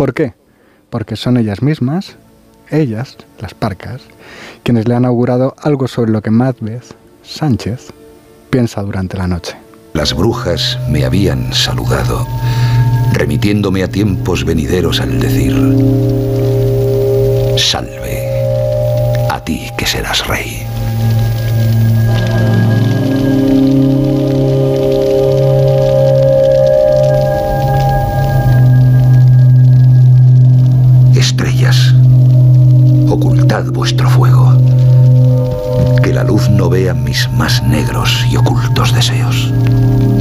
¿Por qué? Porque son ellas mismas, ellas, las parcas, quienes le han augurado algo sobre lo que Macbeth, Sánchez, piensa durante la noche. Las brujas me habían saludado, remitiéndome a tiempos venideros al decir: salve, a ti que serás rey. Estrellas, ocultad vuestro fuego, que la luz no vea mis más negros y ocultos deseos.